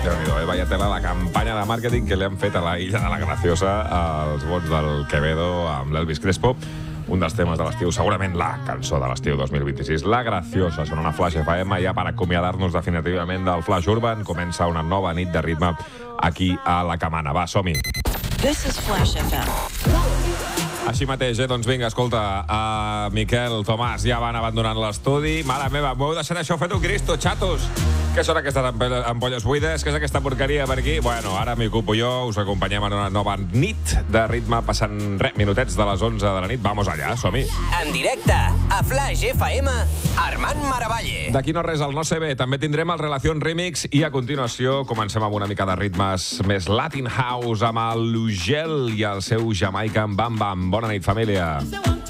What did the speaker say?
Déu-n'hi-do, vaya tela la campanya de màrqueting que li han fet a la Illa de la Graciosa als bons del Quevedo amb l'Elvis Crespo. Un dels temes de l'estiu, segurament la cançó de l'estiu 2026, La Graciosa. Són una Flash FM ja per acomiadar-nos definitivament del Flash Urban. Comença una nova nit de ritme aquí a la Camana. Va, som-hi. This is Flash FM. Així mateix, doncs vinga, escolta, Miquel, Tomàs, ja van abandonant l'estudi. Mare meva, m'ho heu deixat això fet un Cristo, xatos! Què són aquestes ampolles buides? Què és aquesta porqueria per aquí? Bueno, ara m'hi ocupo jo, us acompanyem en una nova nit de ritme, passant minutets de les 11 de la nit. Vamos allà, som-hi. En directe, a Flash FM, Armand Maravalle. D'aquí no res, el No sé bé. També tindrem el Relación Remix i a continuació comencem amb una mica de ritmes més Latin House amb el Lugel i el seu Jamaican Bam Bam. Bona nit, família.